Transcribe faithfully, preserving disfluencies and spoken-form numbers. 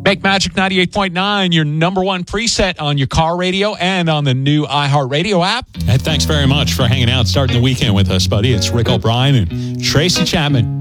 Make Magic ninety-eight point nine your number one preset on your car radio and on the new iHeartRadio app. And thanks very much for hanging out, starting the weekend with us, buddy. It's Rick O'Brien and Tracy Chapman.